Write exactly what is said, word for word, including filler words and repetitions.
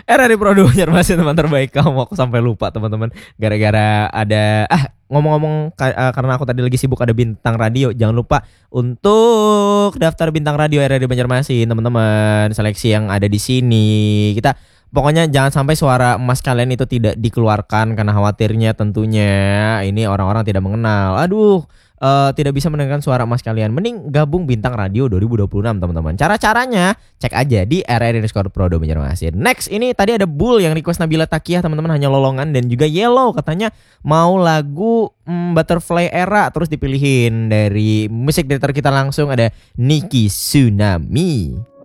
R R I Prodo Banjarmasin teman terbaik. Kamu aku sampai lupa teman-teman. Gara-gara ada ah ngomong-ngomong ka- uh, karena aku tadi lagi sibuk ada bintang radio. Jangan lupa untuk daftar bintang radio R R I Banjarmasin teman-teman. Seleksi yang ada di sini. Kita pokoknya jangan sampai suara emas kalian itu tidak dikeluarkan karena khawatirnya tentunya ini orang-orang tidak mengenal. Aduh. Uh, tidak bisa mendengarkan suara emas kalian, mending gabung bintang radio dua ribu dua puluh enam teman-teman. Cara-caranya cek aja di R R I underscore Prodo Banjarmasin. Next ini tadi ada Bull yang request Nabila Takiyah teman-teman, hanya lolongan, dan juga Yellow katanya mau lagu mm, Butterfly Era, terus dipilihin dari musik director kita langsung ada Niki Tsunami.